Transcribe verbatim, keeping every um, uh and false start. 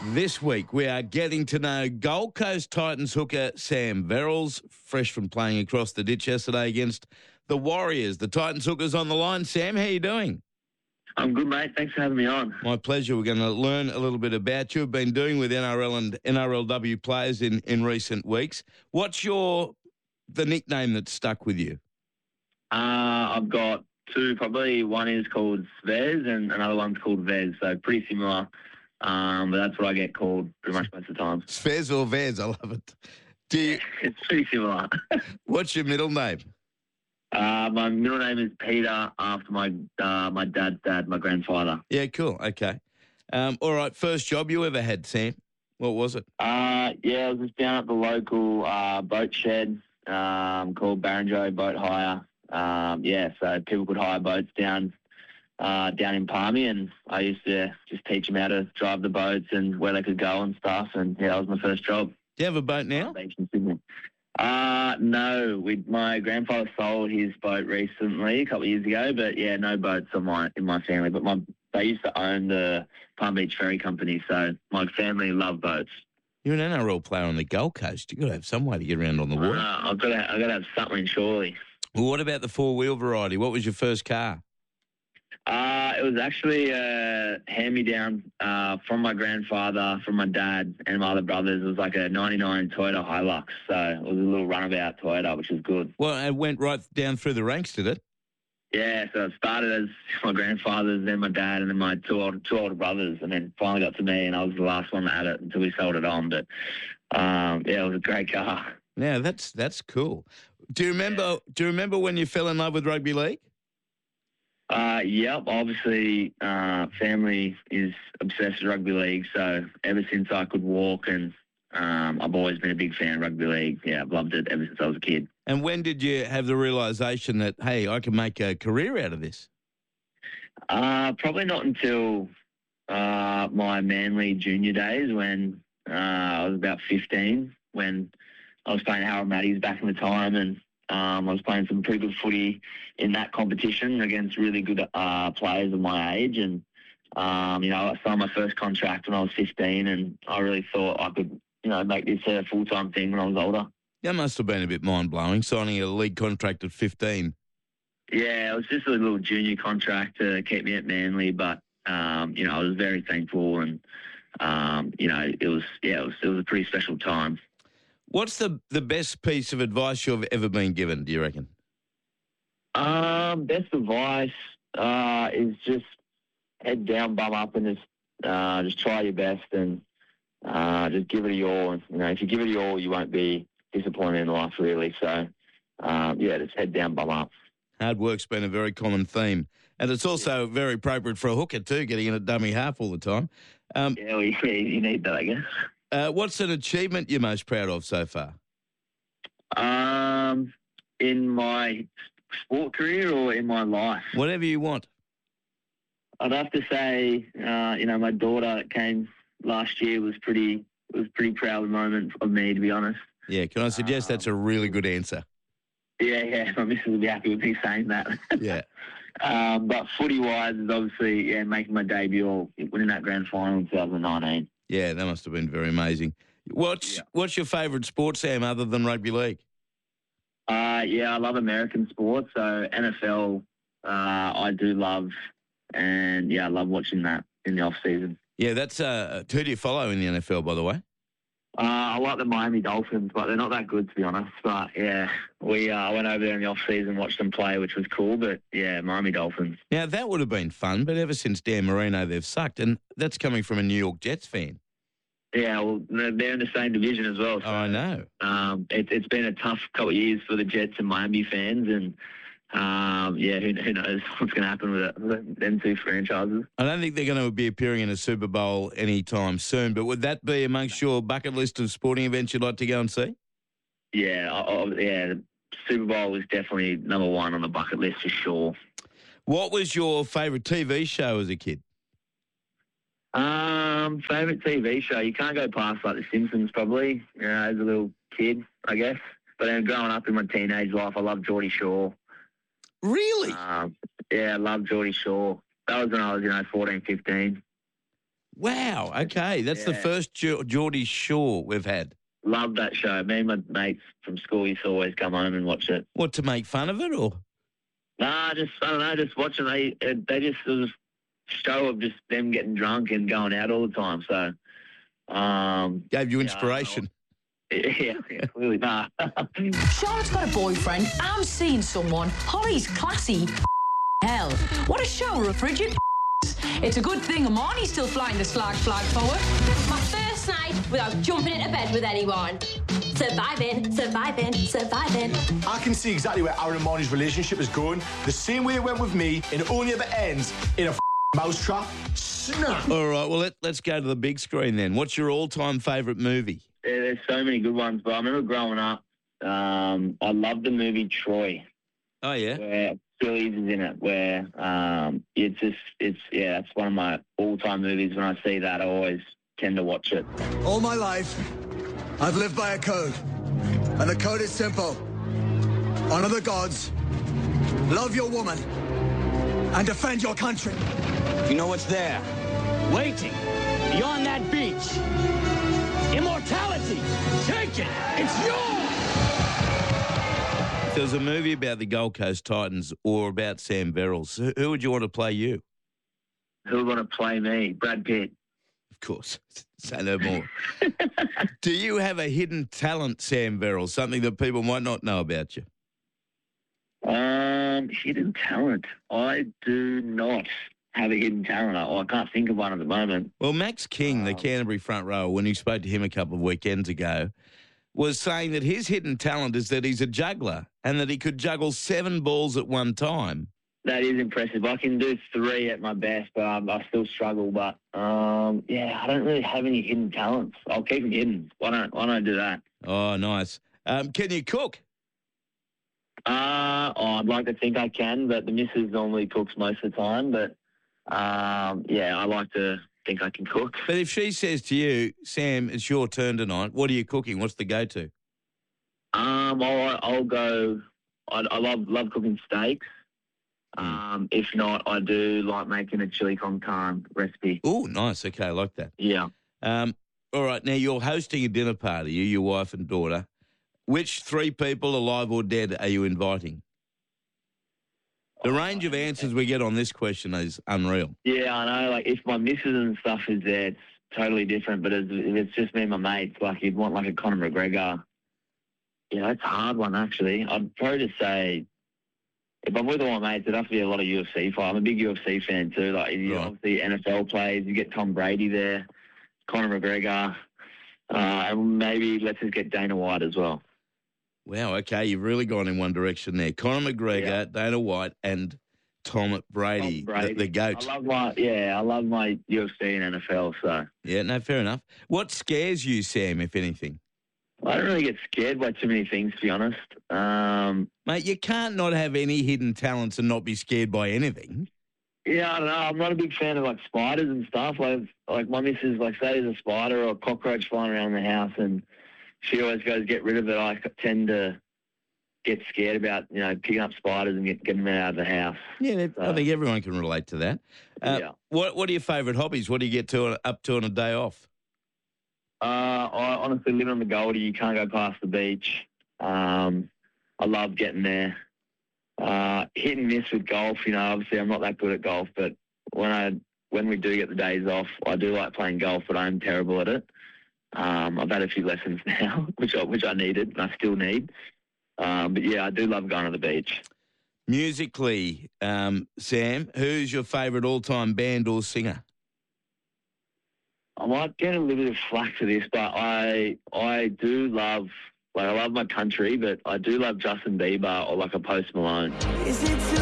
This week, we are getting to know Gold Coast Titans hooker Sam Verrills, fresh from playing across the ditch yesterday against the Warriors. The Titans hooker's on the line. Sam, how you doing? I'm good, mate. Thanks for having me on. My pleasure. We're going to learn a little bit about you. You've been doing with N R L and N R L W players in, in recent weeks. What's your the nickname that's stuck with you? Uh, I've got two, probably. One is called Svez and another one's called Vez, so pretty similar. Um, but that's what I get called pretty much most of the time. Svez or Vez? I love it. Do you, It's pretty similar. what's your middle name? uh, my middle name is Peter, after my uh, my dad's dad, my grandfather. Yeah, cool. Okay. Um, all right, first job you ever had, Sam? What was it? Uh, yeah, I was just down at the local uh, boat shed um, called Barrenjoey Boat Hire. Um, yeah, so people could hire boats down uh, down in Palmy, and I used to just teach them how to drive the boats and where they could go and stuff. And yeah, that was my first job. Do you have a boat now? Beach in Sydney. Uh, no, we, my grandfather sold his boat recently, a couple of years ago, but yeah, no boats on my, in my family. But my they used to own the Palm Beach Ferry Company, so my family love boats. You're an N R L player on the Gold Coast. You've got to have some way to get around on the water. Uh, I've got to, I've got to have something, surely. Well, what about the four-wheel variety? What was your first car? Uh, it was actually a hand-me-down uh, from my grandfather, from my dad, and my other brothers. It was like a ninety-nine Toyota Hilux, so it was a little runabout Toyota, which was good. Well, it went right down through the ranks, did it? Yeah, so it started as my grandfather's, then my dad, and then my two older, two older brothers, and then finally got to me, and I was the last one that had it until we sold it on. But, um, yeah, it was a great car. Yeah, that's that's cool. Do you remember? Do you remember when you fell in love with rugby league? Uh, yep, obviously, uh, family is obsessed with rugby league, so ever since I could walk, and um, I've always been a big fan of rugby league. Yeah, I've loved it ever since I was a kid. And when did you have the realisation that, hey, I can make a career out of this? Uh, probably not until uh, my Manly junior days when uh, I was about fifteen, when I was playing Harold Matties back in the time, and um, I was playing some pretty good footy in that competition against really good uh, players of my age. And, um, you know, I signed my first contract when I was fifteen, and I really thought I could, you know, make this a full-time thing when I was older. That must have been a bit mind-blowing, signing a league contract at fifteen. Yeah, it was just a little junior contract to keep me at Manly, but, um, you know, I was very thankful, and, um, you know, it was, yeah, it was, it was a pretty special time. What's the, the best piece of advice you've ever been given, do you reckon? Um, best advice uh, is just head down, bum up, and just uh, just try your best, and uh, just give it your all. And, you know, if you give it your all, you won't be disappointed in life, really. So, um, yeah, just head down, bum up. Hard work's been a very common theme. And it's also very appropriate for a hooker too, getting in a dummy half all the time. Um, Yeah, well, yeah, you need that, I guess. uh, what's an achievement you're most proud of so far? Um, in my sport career or in my life? Whatever you want. I'd have to say, uh, you know, my daughter that came last year was pretty was a pretty proud moment of me, to be honest. Yeah, can I suggest Um, that's a really good answer? Yeah, yeah, my missus will be happy with me saying that. Yeah. um, but footy-wise is obviously, yeah, making my debut, winning that grand final in twenty nineteen. Yeah, that must have been very amazing. What's Yeah. what's your favourite sport, Sam, other than rugby league? Uh, yeah, I love American sports, so N F L uh, I do love, and, yeah, I love watching that in the off-season. Yeah, that's uh, who do you follow in the N F L, by the way? Uh, I like the Miami Dolphins, but they're not that good, to be honest. But, yeah, we uh, went over there in the off-season, watched them play, which was cool. But, yeah, Miami Dolphins. Now, that would have been fun, but ever since Dan Marino, they've sucked. And that's coming from a New York Jets fan. Yeah, well, they're they're in the same division as well. So, Oh, I know. Um, it, it's been a tough couple of years for the Jets and Miami fans. And, um, yeah, who, who knows what's going to happen with, it, with them two franchises. I don't think they're going to be appearing in a Super Bowl anytime soon, but would that be amongst your bucket list of sporting events you'd like to go and see? Yeah, I, I, yeah, Super Bowl was definitely number one on the bucket list for sure. What was your favourite T V show as a kid? Um, favorite T V show? You can't go past like The Simpsons, probably. You know, as a little kid, I guess. But then growing up in my teenage life, I loved Geordie Shore. Really? Um, yeah, I loved Geordie Shore. That was when I was, you know, fourteen, fifteen. Wow. Okay, that's the Yeah. first Ge- Geordie Shore we've had. Love that show. Me and my mates from school used to always come home and watch it. What, to make fun of it, or? Nah, just I don't know, just watching. They they just sort of show of just them getting drunk and going out all the time. So, um, Gave you yeah, inspiration. yeah, yeah, clearly nah. Charlotte's got a boyfriend. I'm seeing someone. Holly's classy. Hell, what a shower of frigid. It's a good thing Amani's still flying the slag flag forward. My first night without jumping into bed with anyone. Surviving, surviving, surviving. I can see exactly where Aaron and Marnie's relationship is going. The same way it went with me, and it only ever ends in a mousetrap. Snap. All right, well, let, let's go to the big screen then. What's your all-time favourite movie? Yeah, there's so many good ones, but I remember growing up, um, I loved the movie Troy, Oh, yeah? where Phillies is in it, where um, it's just, it's, yeah, it's one of my all-time movies. When I see that, I always tend to watch it. All my life, I've lived by a code. And the code is simple. Honor the gods, love your woman, and defend your country. You know what's there? Waiting. Beyond that beach. Immortality. Take it. It's yours. If there was a movie about the Gold Coast Titans or about Sam Verrills, who, who would you want to play you? Who would want to play me? Brad Pitt. Of course. Say no more. Do you have a hidden talent, Sam Verrills, something that people might not know about you? Um, hidden talent. I do not have a hidden talent. I, I can't think of one at the moment. Well, Max King, the Um, Canterbury front rower, when you spoke to him a couple of weekends ago, was saying that his hidden talent is that he's a juggler and that he could juggle seven balls at one time. That is impressive. I can do three at my best, but um, I still struggle. But um, yeah, I don't really have any hidden talents. I'll keep them hidden. Why don't Why don't I do that? Oh, nice. Um, can you cook? Uh, oh, I'd like to think I can, but the missus normally cooks most of the time. But um, yeah, I like to think I can cook. But if she says to you, Sam, it's your turn tonight, what are you cooking? What's the go-to? Um, I'll, I'll go. I, I love love cooking steaks. Um, if not, I do like making a chili con carne recipe. Oh, nice. Okay, I like that. Yeah. Um, all right, now you're hosting a dinner party, you, your wife and daughter. Which three people, alive or dead, are you inviting? The range of answers we get on this question is unreal. Yeah, I know. Like, if my missus and stuff is there, it's totally different. But if it's just me and my mates, like, you'd want, like, a Conor McGregor. Yeah, that's a hard one, actually. I'd probably just say, if I'm with all my mates, it'd have to be a lot of U F C fight. I'm a big U F C fan, too. Like, you Right. obviously N F L players, you get Tom Brady there, Conor McGregor, uh, and maybe let's just get Dana White as well. Wow, okay, you've really gone in one direction there. Conor McGregor, Yeah. Dana White, and Tom Brady, Tom Brady. The, the GOAT. I love my, yeah, I love my U F C and N F L, so. Yeah, no, fair enough. What scares you, Sam, if anything? I don't really get scared by too many things, to be honest. Um, Mate, you can't not have any hidden talents and not be scared by anything. yeah, I don't know. I'm not a big fan of like spiders and stuff. Like, like my missus, like, say there's a spider or a cockroach flying around the house, and she always goes get rid of it. I tend to get scared about, you know, picking up spiders and get, getting them out of the house. Yeah, I So, think everyone can relate to that. Uh, yeah. What What are your favourite hobbies? What do you get to up to on a day off? Uh, I honestly live on the Goldie. You can't go past the beach. Um, I love getting there. Uh, hit and miss with golf. You know, obviously I'm not that good at golf, but when I when we do get the days off, I do like playing golf, but I'm terrible at it. Um, I've had a few lessons now, which I, which I needed and I still need. Um, but yeah, I do love going to the beach. Musically, um, Sam, who's your favourite all-time band or singer? I might get a little bit of flack for this, but I I do love, like, I love my country, but I do love Justin Bieber or like a Post Malone. Is it